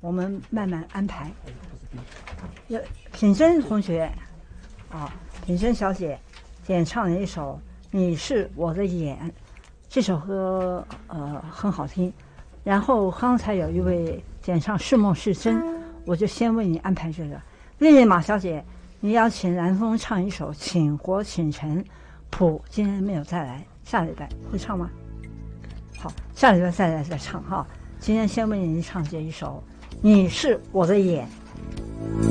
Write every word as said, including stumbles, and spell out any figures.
我们慢慢安排。有品珍同学，啊，品珍小姐演唱了一首《你是我的眼》，这首歌呃很好听。然后刚才有一位演唱《是梦是真》，我就先为你安排这个。丽丽马小姐，你邀请蓝风唱一首《倾国倾城》，谱今天没有再来，下礼拜会唱吗？好，下礼拜再来再唱哈。今天先为您唱这一首《你是我的眼》。